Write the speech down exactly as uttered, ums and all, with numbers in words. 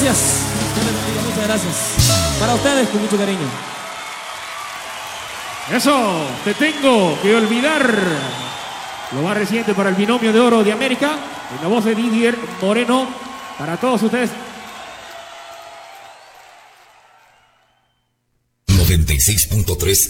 gracias. Dios les bendiga, muchas gracias. Para ustedes, con mucho cariño. Eso, te tengo que olvidar. Lo más reciente para el binomio de oro de América, en la voz de Didier Moreno, para todos ustedes. noventa y seis punto tres